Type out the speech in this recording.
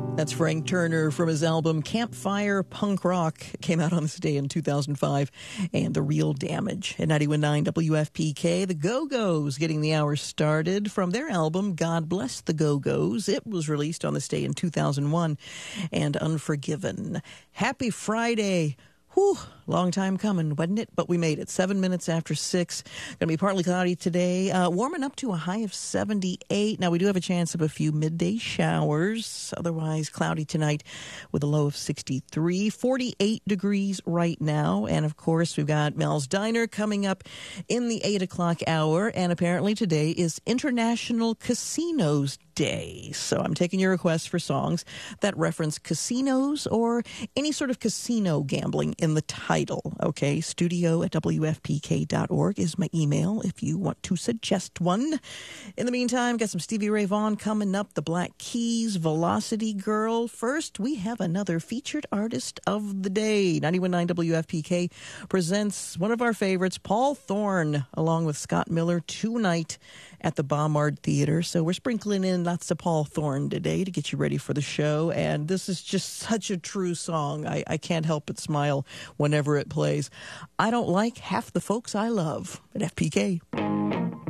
That's Frank Turner from his album Campfire Punk Rock. Came out on this day in 2005. And The Real Damage. At 91.9 WFPK, the Go-Go's getting the hour started from their album God Bless the Go-Go's. It was released on this day in 2001. And Unforgiven. Happy Friday. Whew, long time coming, wasn't it? But we made it. 7 minutes after 6. Going to be partly cloudy today. Warming up to a high of 78. Now, we do have a chance of a few midday showers. Otherwise, cloudy tonight with a low of 63. 48 degrees right now. And, of course, we've got Mel's Diner coming up in the 8 o'clock hour. And apparently today is International Casinos Day. So I'm taking your requests for songs that reference casinos or any sort of casino gambling in the title. Okay, studio@wfpk.org is my email if you want to suggest one. In the meantime, got some Stevie Ray Vaughan coming up, the Black Keys, Velocity Girl. First, we have another featured artist of the day. 91.9 WFPK presents one of our favorites, Paul Thorne, along with Scott Miller, tonight at the Baumard Theater. So we're sprinkling in lots of Paul Thorne today to get you ready for the show. And this is just such a true song. I can't help but smile whenever it plays. I don't like half the folks I love at FPK.